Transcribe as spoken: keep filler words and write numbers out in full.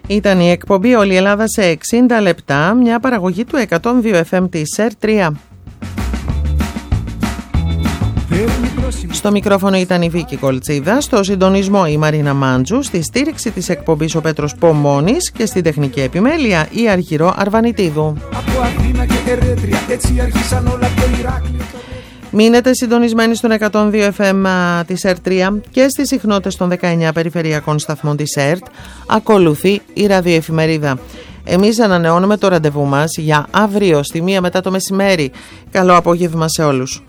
Ήταν η εκπομπή «Όλη η Ελλάδα σε εξήντα λεπτά», μια παραγωγή του εκατόν δύο εφ εμ της ΕΡΤ τρία. Στο μικρόφωνο ήταν η Βίκη Κολτσίδα, στο συντονισμό η Μαρίνα Μάντζου, στη στήριξη της εκπομπής ο Πέτρος Πομώνης και στη τεχνική επιμέλεια η Αργυρό Αρβανιτίδου. Μείνετε συντονισμένοι στον εκατόν δύο εφ εμ της ΕΡΤ τρία και στις συχνότητες των δεκαεννιά περιφερειακών σταθμών της ΕΡΤ. Ακολουθεί η ραδιοεφημερίδα. Εμείς ανανεώνουμε το ραντεβού μας για αύριο στη μία μετά το μεσημέρι. Καλό απόγευμα σε όλους.